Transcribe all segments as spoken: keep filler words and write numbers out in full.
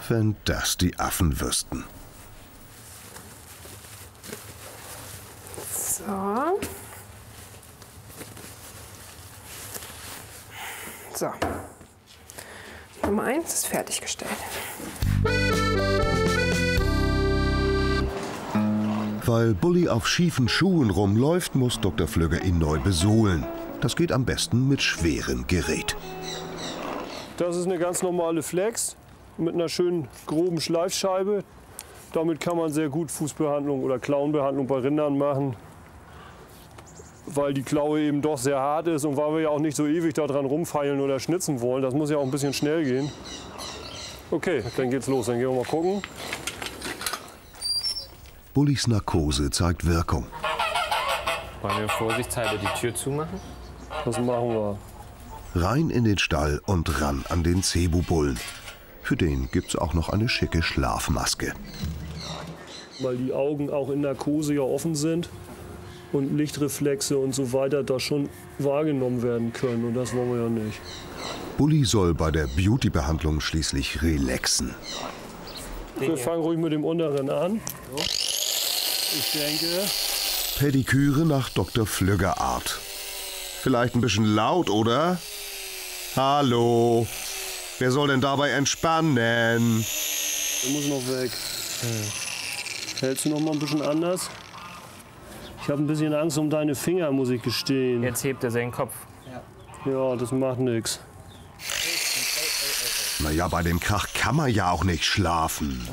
Wenn das die Affen wüssten. So. So. Nummer eins ist fertiggestellt. Weil Bulli auf schiefen Schuhen rumläuft, muss Doktor Flügger ihn neu besohlen. Das geht am besten mit schwerem Gerät. Das ist eine ganz normale Flex mit einer schönen groben Schleifscheibe. Damit kann man sehr gut Fußbehandlung oder Klauenbehandlung bei Rindern machen, weil die Klaue eben doch sehr hart ist und weil wir ja auch nicht so ewig daran rumfeilen oder schnitzen wollen. Das muss ja auch ein bisschen schnell gehen. Okay, dann geht's los. Dann gehen wir mal gucken. Bullis Narkose zeigt Wirkung. Wollen wir vorsichtshalber die Tür zumachen? Das machen wir. Rein in den Stall und ran an den Zebu-Bullen. Für den gibt's auch noch eine schicke Schlafmaske. Weil die Augen auch in Narkose ja offen sind und Lichtreflexe und so weiter da schon wahrgenommen werden können. Und das wollen wir ja nicht. Bulli soll bei der Beauty-Behandlung schließlich relaxen. Wir fangen ruhig mit dem unteren an. Ich denke... Pediküre nach Doktor Flügger Art. Vielleicht ein bisschen laut, oder? Hallo? Wer soll denn dabei entspannen? Der muss noch weg. Hm. Hältst du noch mal ein bisschen anders? Ich habe ein bisschen Angst um deine Finger, muss ich gestehen. Jetzt hebt er seinen Kopf. Ja, ja, das macht nichts. Naja, bei dem Krach kann man ja auch nicht schlafen.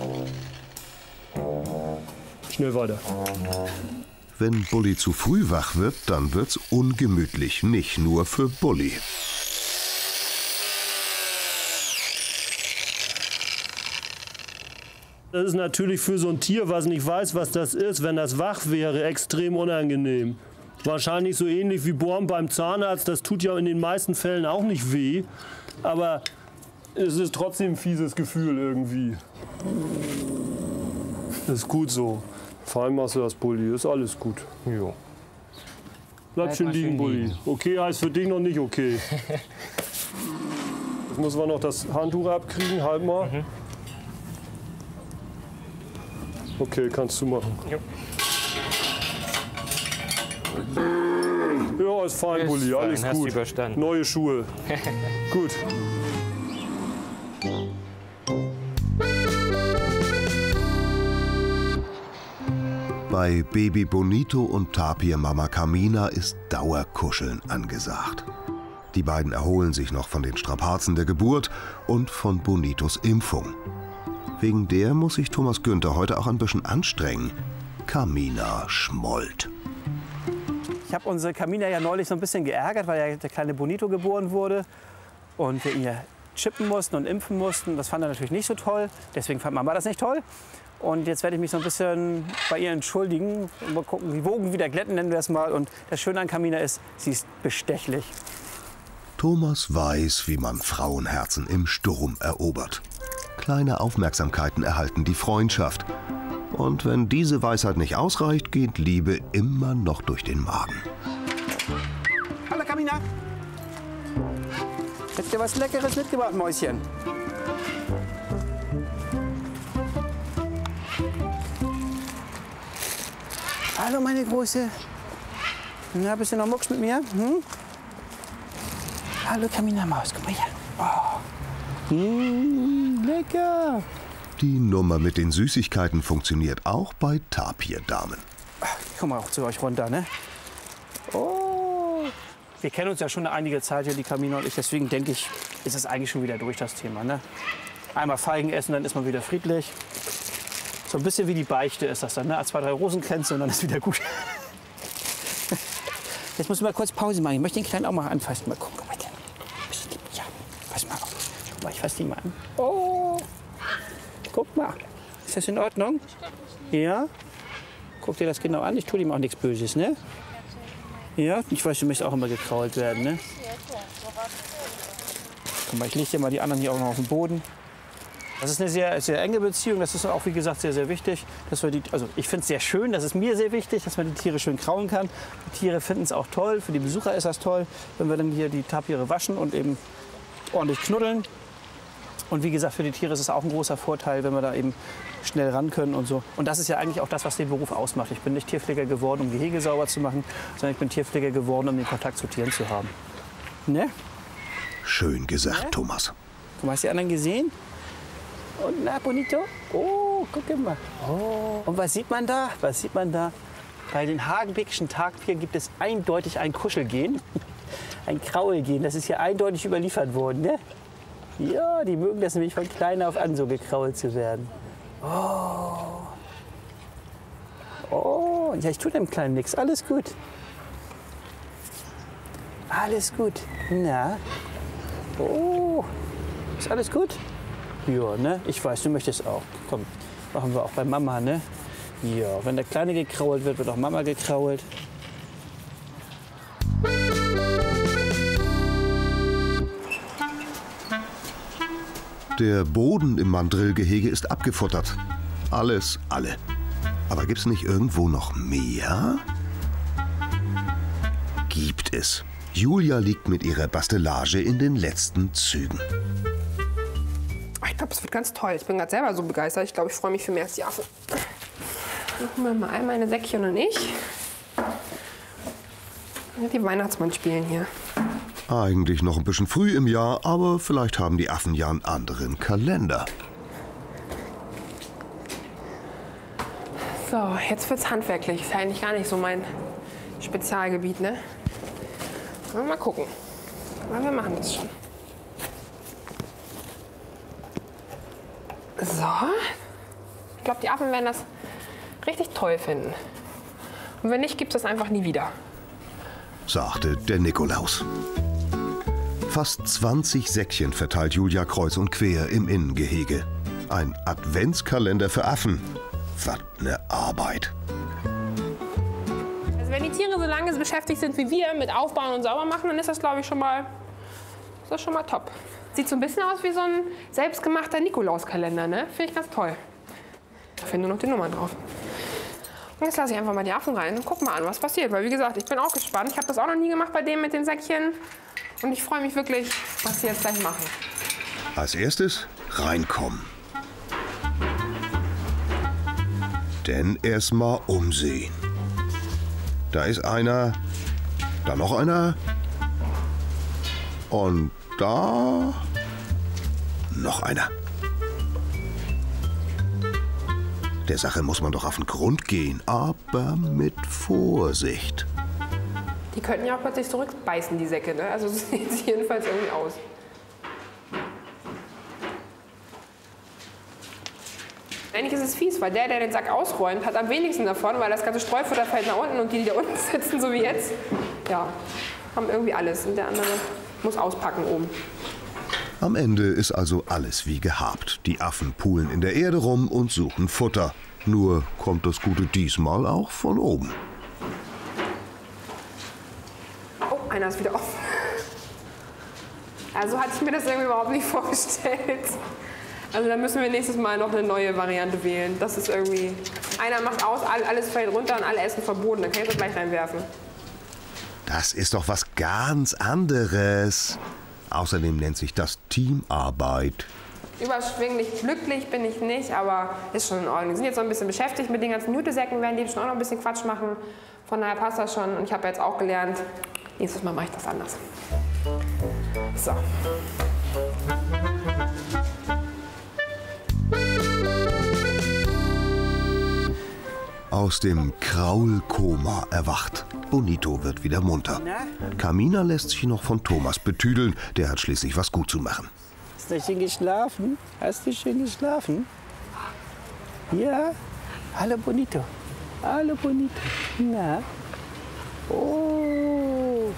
Schnell weiter. Wenn Bulli zu früh wach wird, dann wird's ungemütlich. Nicht nur für Bulli. Das ist natürlich für so ein Tier, was nicht weiß, was das ist, wenn das wach wäre, extrem unangenehm. Wahrscheinlich so ähnlich wie Bohren beim Zahnarzt. Das tut ja in den meisten Fällen auch nicht weh. Aber es ist trotzdem ein fieses Gefühl irgendwie. Das ist gut so. Fein machst du das, Bulli. Ist alles gut. Jo. Bleib schön liegen, Bulli. Okay heißt für dich noch nicht okay. Jetzt müssen wir noch das Handtuch abkriegen. Halt mal. Mhm. Okay, kannst du machen. Jo. Ja, ist fein, Bulli. Alles fein, gut. Neue Schuhe. Gut. Bei Baby Bonito und Tapir-Mama Carmina ist Dauerkuscheln angesagt. Die beiden erholen sich noch von den Strapazen der Geburt und von Bonitos Impfung. Wegen der muss sich Thomas Günther heute auch ein bisschen anstrengen. Carmina schmollt. Ich habe unsere Carmina ja neulich so ein bisschen geärgert, weil ja der kleine Bonito geboren wurde und wir ihn ja chippen mussten und impfen mussten. Das fand er natürlich nicht so toll, deswegen fand Mama das nicht toll. Und jetzt werde ich mich so ein bisschen bei ihr entschuldigen. Mal gucken, die Wogen wieder glätten, nennen wir es mal. Und das Schöne an Carmina ist, sie ist bestechlich. Thomas weiß, wie man Frauenherzen im Sturm erobert. Kleine Aufmerksamkeiten erhalten die Freundschaft. Und wenn diese Weisheit nicht ausreicht, geht Liebe immer noch durch den Magen. Hallo Carmina. Hättest du was Leckeres mitgebracht, Mäuschen? Hallo meine Große. Na, bist du noch Mucks mit mir? Hm? Hallo Carmina Maus, komm mal her. Oh. Mmh, lecker. Die Nummer mit den Süßigkeiten funktioniert auch bei Tapirdamen. Ich komme auch zu euch runter, ne? Oh. Wir kennen uns ja schon eine einige Zeit, ja, die Carmina und ich. Deswegen denke ich, ist es eigentlich schon wieder durch, das Thema, ne? Einmal Feigen essen, dann ist man wieder friedlich. So ein bisschen wie die Beichte ist das dann, ne? Zwei, drei Rosenkränze und dann ist wieder gut. Jetzt muss ich mal kurz Pause machen. Ich möchte den Kleinen auch mal anfassen. Mal gucken, ob ich den... Ja, pass mal auf. Guck mal, ich fasse den mal an. Oh, guck mal. Ist das in Ordnung? Ja? Guck dir das genau an. Ich tue ihm auch nichts Böses, ne? Ja? Ich weiß, du möchtest auch immer gekrault werden, ne? Guck mal, ich lege dir mal die anderen hier auch noch auf den Boden. Das ist eine sehr, sehr enge Beziehung. Das ist auch, wie gesagt, sehr, sehr wichtig. Dass wir die, also ich finde es sehr schön, das ist mir sehr wichtig, dass man die Tiere schön kraulen kann. Die Tiere finden es auch toll. Für die Besucher ist das toll, wenn wir dann hier die Tapire waschen und eben ordentlich knuddeln. Und wie gesagt, für die Tiere ist es auch ein großer Vorteil, wenn wir da eben schnell ran können und so. Und das ist ja eigentlich auch das, was den Beruf ausmacht. Ich bin nicht Tierpfleger geworden, um Gehege sauber zu machen, sondern ich bin Tierpfleger geworden, um den Kontakt zu Tieren zu haben. Ne? Schön gesagt, Ja? Thomas. Guck mal, hast du die anderen gesehen? Und na, Bonito? Oh, guck mal. Oh. Und was sieht man da? Was sieht man da? Bei den Hagenbeckischen Tagtieren gibt es eindeutig ein Kuschelgen. Ein Kraulgen. Das ist hier eindeutig überliefert worden, ne? Ja, die mögen das nämlich von klein auf an, so gekrault zu werden. Oh. Oh, ja, ich tue dem Kleinen nichts. Alles gut. Alles gut. Na? Oh. Ist alles gut? Ja, ne? Ich weiß, du möchtest auch. Komm, machen wir auch bei Mama, ne? Ja, wenn der Kleine gekrault wird, wird auch Mama gekrault. Der Boden im Mandrillgehege ist abgefuttert. Alles, alle. Aber gibt's nicht irgendwo noch mehr? Gibt es. Julia liegt mit ihrer Bastelage in den letzten Zügen. Ich glaube, es wird ganz toll. Ich bin gerade selber so begeistert. Ich glaube, ich freue mich viel mehr als die Affen. Machen wir mal all meine Säckchen und ich. Die Weihnachtsmann spielen hier. Eigentlich noch ein bisschen früh im Jahr, aber vielleicht haben die Affen ja einen anderen Kalender. So, jetzt wird's handwerklich. Ist eigentlich gar nicht so mein Spezialgebiet, ne? Mal gucken. Aber wir machen das schon. So. Ich glaube, die Affen werden das richtig toll finden. Und wenn nicht, gibt es das einfach nie wieder. Sagte der Nikolaus. Fast zwanzig Säckchen verteilt Julia kreuz und quer im Innengehege. Ein Adventskalender für Affen. Was ne Arbeit. Also wenn die Tiere so lange beschäftigt sind wie wir mit Aufbauen und sauber machen, dann ist das, glaube ich, schon mal, ist das schon mal top. Sieht so ein bisschen aus wie so ein selbstgemachter Nikolauskalender, ne? Finde ich ganz toll. Da finden nur noch die Nummern drauf. Und jetzt lasse ich einfach mal die Affen rein und guck mal an, was passiert. Weil wie gesagt, ich bin auch gespannt. Ich habe das auch noch nie gemacht bei denen mit den Säckchen. Und ich freue mich wirklich, was sie jetzt gleich machen. Als erstes reinkommen. Denn erstmal umsehen. Da ist einer, da noch einer und da noch einer. Der Sache muss man doch auf den Grund gehen, aber mit Vorsicht. Die könnten ja auch plötzlich zurückbeißen, die Säcke, ne? Also so sehen sie jedenfalls irgendwie aus. Eigentlich ist es fies, weil der, der den Sack ausräumt, hat am wenigsten davon, weil das ganze Streufutter fällt nach unten und die, die da unten sitzen, so wie jetzt, ja, haben irgendwie alles. Und der andere muss auspacken oben. Am Ende ist also alles wie gehabt. Die Affen pulen in der Erde rum und suchen Futter. Nur kommt das Gute diesmal auch von oben. Oh, einer ist wieder offen. Also hatte ich mir das irgendwie überhaupt nicht vorgestellt. Also da müssen wir nächstes Mal noch eine neue Variante wählen. Das ist irgendwie, einer macht aus, alles fällt runter und alle essen verboten. Dann kann ich das gleich reinwerfen. Das ist doch was ganz anderes. Außerdem nennt sich das Teamarbeit. Überschwinglich glücklich bin ich nicht, aber ist schon in Ordnung. Wir sind jetzt noch ein bisschen beschäftigt mit den ganzen Jutesäcken, werden die schon auch noch ein bisschen Quatsch machen. Von daher passt das schon. Und ich habe jetzt auch gelernt, nächstes Mal mache ich das anders. So. Aus dem Kraulkoma erwacht. Bonito wird wieder munter. Carmina lässt sich noch von Thomas betüdeln. Der hat schließlich was gut zu machen. Hast du schön geschlafen? Hast du schön geschlafen? Ja? Hallo Bonito. Hallo Bonito. Na? Oh.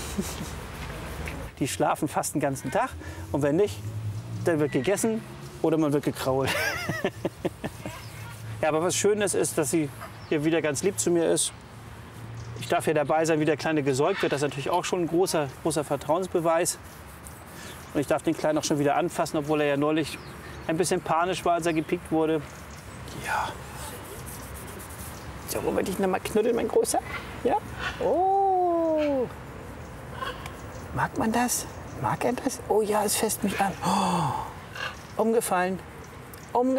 Die schlafen fast den ganzen Tag. Und wenn nicht, dann wird gegessen oder man wird gekrault. Ja, aber was Schönes ist, dass sie hier wieder ganz lieb zu mir ist. Ich darf hier dabei sein, wie der Kleine gesäugt wird. Das ist natürlich auch schon ein großer, großer Vertrauensbeweis. Und ich darf den Kleinen auch schon wieder anfassen, obwohl er ja neulich ein bisschen panisch war, als er gepickt wurde. Ja. So, wollen wir dich noch mal knuddeln, mein Großer? Ja? Oh. Mag man das? Mag er das? Oh ja, es fasst mich an. Oh. umgefallen, umgefallen.